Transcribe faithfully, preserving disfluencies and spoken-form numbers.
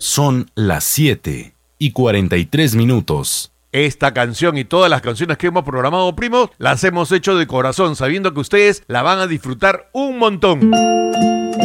Son las siete y cuarenta y tres minutos. Esta canción y todas las canciones que hemos programado, primos, las hemos hecho de corazón, sabiendo que ustedes la van a disfrutar un montón.